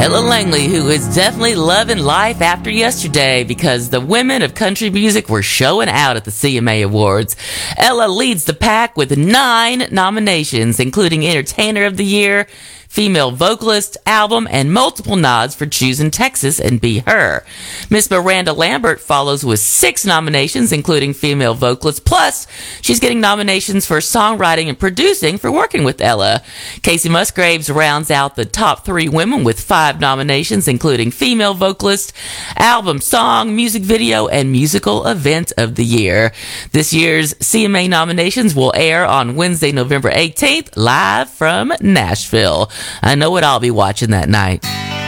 Ella Langley, who is definitely loving life after yesterday because the women of country music were showing out at the CMA Awards. Ella leads the pack with 9 nominations, including Entertainer of the Year, Female Vocalist, Album, and multiple nods for choosing Texas and Be Her. Miss Miranda Lambert follows with 6 nominations, including Female Vocalist, plus she's getting nominations for songwriting and producing for working with Ella. Casey Musgraves rounds out the top 3 women with 5 nominations, including Female Vocalist, Album, Song, Music Video, and Musical Event of the Year. This year's CMA nominations will air on Wednesday, November 18th, live from Nashville. I know what I'll be watching that night.